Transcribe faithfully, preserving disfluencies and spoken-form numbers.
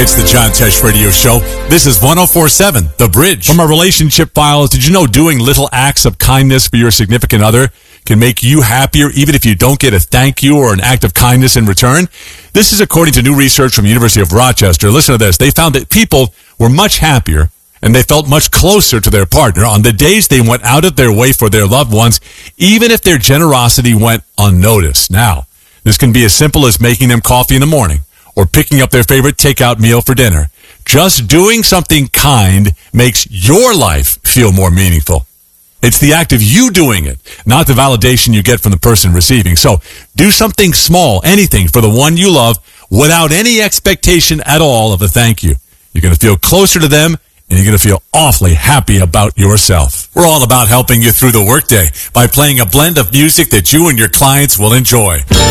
It's the John Tesh Radio Show. This is one oh four point seven, The Bridge. From our relationship files, did you know doing little acts of kindness for your significant other can make you happier even if you don't get a thank you or an act of kindness in return? This is according to new research from the University of Rochester. Listen to this. They found that people were much happier and they felt much closer to their partner on the days they went out of their way for their loved ones, even if their generosity went unnoticed. Now, this can be as simple as making them coffee in the morning or picking up their favorite takeout meal for dinner. Just doing something kind makes your life feel more meaningful. It's the act of you doing it, not the validation you get from the person receiving. So do something small, anything, for the one you love without any expectation at all of a thank you. You're going to feel closer to them, and you're going to feel awfully happy about yourself. We're all about helping you through the workday by playing a blend of music that you and your clients will enjoy.